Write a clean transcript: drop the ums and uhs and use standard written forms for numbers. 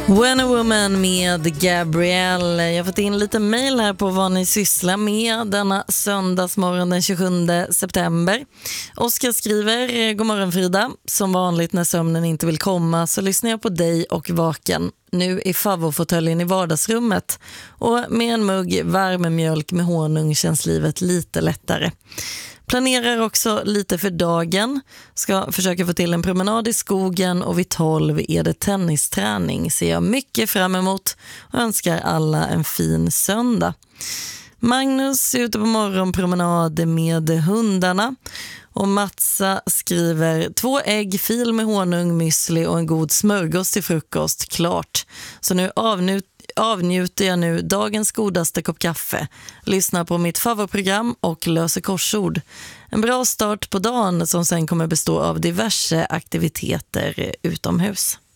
When a Woman med Gabrielle. Jag har fått in lite mejl här på vad ni sysslar med denna söndagsmorgon den 27 september. Oskar skriver: God morgon Frida. Som vanligt när sömnen inte vill komma så lyssnar jag på dig och vaken. Nu i favvofåtöljen i vardagsrummet. Och med en mugg varm mjölk med honung känns livet lite lättare. Planerar också lite för dagen. Ska försöka få till en promenad i skogen och vid 12 är det tennisträning. Ser jag mycket fram emot och önskar alla en fin söndag. Magnus är ute på morgonpromenad med hundarna. Och Matsa skriver: 2 ägg, fil med honung, müsli och en god smörgås till frukost. Klart. Så nu avnjuter jag nu dagens godaste kopp kaffe, lyssnar på mitt favoritprogram och löser korsord. En bra start på dagen som sen kommer bestå av diverse aktiviteter utomhus.